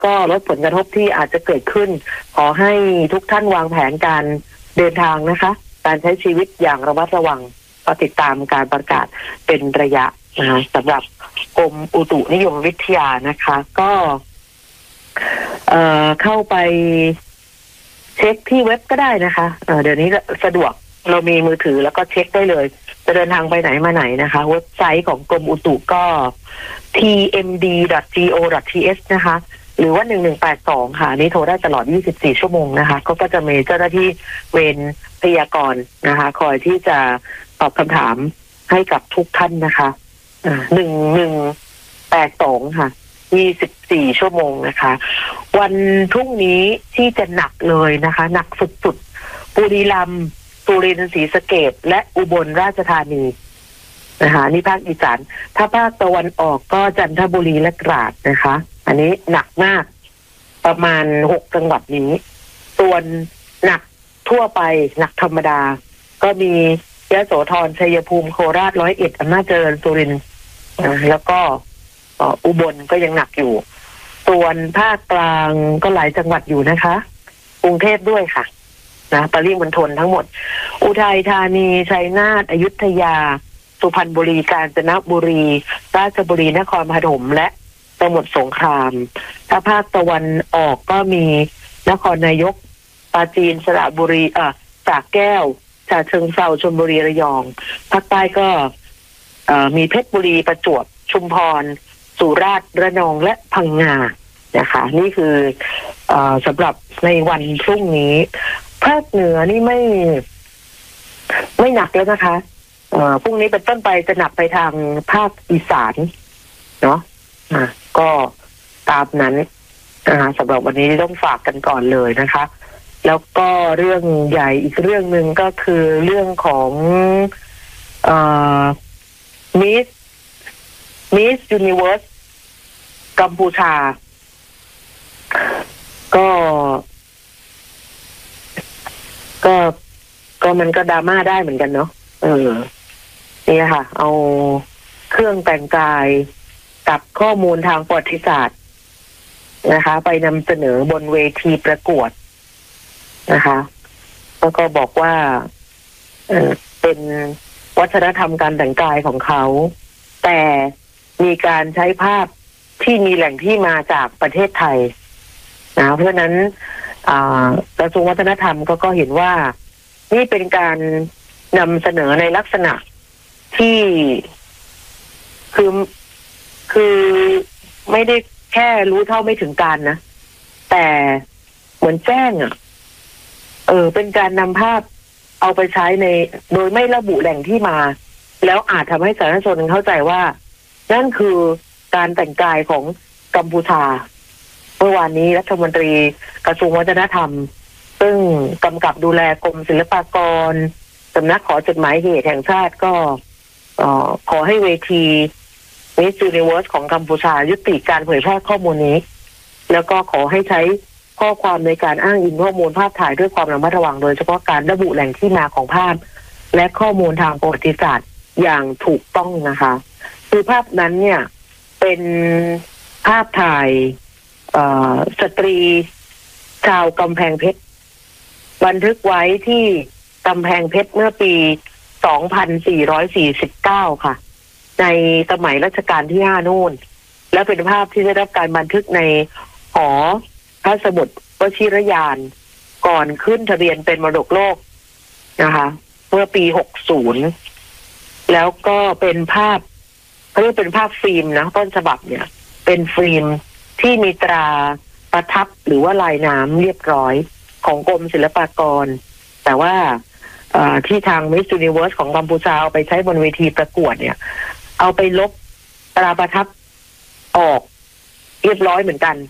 ก็ลดผลกระทบที่อาจจะเกิดขึ้นขอให้ทุกท่านวางแผนการเดินทางนะคะการใช้ชีวิตอย่างระมัดระวังก็ติดตามการประกาศเป็นระยะนะคะสำหรับกรมอุตุนิยมวิทยานะคะก็เข้าไปเช็คที่เว็บก็ได้นะคะเดี๋ยวนี้สะดวกเรามีมือถือแล้วก็เช็คได้เลยจะเดินทางไปไหนมาไหนนะคะเว็บไซต์ของกรมอุตุก็ tmd.go.th นะคะหรือว่า1182ค่ะนี่โทรได้ตลอด24ชั่วโมงนะคะก็จะมีเจ้าหน้าที่เวรพยากรณ์นะคะคอยที่จะตอบคำถามให้กับทุกท่านนะคะ1182ค่ะ24ชั่วโมงนะคะวันพรุ่งนี้ที่จะหนักเลยนะคะหนักสุดๆบุรีรัมย์สุรินทร์ศรีสะเกษและอุบลราชธานีนะคะนี่ภาคอีสานถ้าภาคตะวันออกก็จันทบุรีและตราดนะคะอันนี้หนักมากประมาณ6จังหวัดนี้ส่วนหนักทั่วไปหนักธรรมดาก็มียโสธรชัยภูมิโคราช101อำนาจเจริญสุรินทร์แล้วก็อุบลก็ยังหนักอยู่ส่วนภาคกลางก็หลายจังหวัดอยู่นะคะกรุงเทพด้วยค่ะนะปริมณฑลทั้งหมดอุทัยธานีชัยนาทอยุธยาสุพรรณบุรีกาญจนบุรีราชบุรีนครปฐมและสมุทรสงครามถ้าภาคตะวันออกก็มีนครนายกปราจีนสระบุรีสระแก้วฉะเชิงเทราชลบุรีระยองภาคใต้ก็มีเพชรบุรีประจวบชุมพรสุราษฎร์ระนองและพังงานะคะนี่คือสำหรับในวันพรุ่งนี้ภาคเหนือนี่ไม่หนักแล้วนะคะพรุ่งนี้เป็นต้นไปจะหนักไปทางภาคอีสานเนาะก็ตามนั้นสำหรับวันนี้ต้องฝากกันก่อนเลยนะคะแล้วก็เรื่องใหญ่อีกเรื่องหนึ่งก็คือเรื่องของMiss Universe กัมพูชาก็มันก็ดราม่าได้เหมือนกันเนาะนี่ค่ะเอาเครื่องแต่งกายกับข้อมูลทางประวัติศาสตร์นะคะไปนำเสนอบนเวทีประกวดนะคะแล้วก็บอกว่าเป็นวัฒนธรรมการแต่งกายของเขาแต่มีการใช้ภาพที่มีแหล่งที่มาจากประเทศไทยนะเพราะฉะนั้นกระทรวงวัฒนธรรมก็เห็นว่านี่เป็นการนำเสนอในลักษณะที่คือไม่ได้แค่รู้เท่าไม่ถึงการนะแต่เหมือนแจ้งเป็นการนำภาพเอาไปใช้ในโดยไม่ระบุแหล่งที่มาแล้วอาจทำให้สาธารณชนเข้าใจว่านั่นคือการแต่งกายของกัมพูชาเมื่อวานนี้รัฐมนตรีกระทรวงวัฒนธรรมซึ่งกำกับดูแลกรมศิลปากรสำนักขอจดหมายเหตุแห่งชาติก็ขอให้เวที Miss Universe ของกัมพูชายุติการเผยแพร่ข้อมูลนี้แล้วก็ขอให้ใช้ข้อความในการอ้างอิงข้อมูลภาพถ่ายด้วยความระมัดระวังโดยเฉพาะการระบุแหล่งที่มาของภาพและข้อมูลทางประวัติศาสตร์อย่างถูกต้องนะคะคือภาพนั้นเนี่ยเป็นภาพถ่ายสตรีชาวกำแพงเพชรบันทึกไว้ที่กำแพงเพชรเมื่อปี 2449 ค่ะในสมัยรัชกาลที่ 5 นู่นและเป็นภาพที่ได้รับการบันทึกในหอพระสมุดวชิรยานก่อนขึ้นทะเบียนเป็นมรดกโลกนะคะเมื่อปี 60แล้วก็เป็นภาพเขาเรียกเป็นภาพฟิล์มนะต้นฉบับเนี่ยเป็นฟิล์มที่มีตราประทับหรือว่าลายน้ำเรียบร้อยของกรมศิลปากรแต่ว่าที่ทาง Miss Universe ของกัมพูชาเอาไปใช้บนเวทีประกวดเนี่ยเอาไปลบตราประทับออกเรียบร้อยเหมือนกัน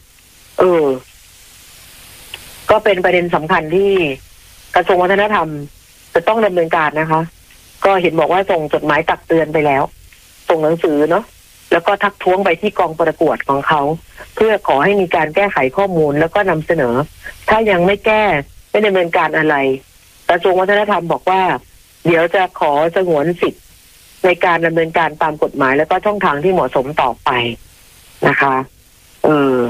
ก็เป็นประเด็นสำคัญที่กระทรวงวัฒนธรรมจะต้องดำเนินการนะคะก็เห็นบอกว่าส่งจดหมายตักเตือนไปแล้วส่งหนังสือเนาะแล้วก็ทักท้วงไปที่กองประกวดของเขาเพื่อขอให้มีการแก้ไขข้อมูลแล้วก็นำเสนอถ้ายังไม่แก้ไม่ดำเนินการอะไรกระทรวงวัฒนธรรมบอกว่าเดี๋ยวจะขอสงวนสิทธิ์ในการดำเนินการตามกฎหมายแล้วก็ช่องทางที่เหมาะสมต่อไปนะคะ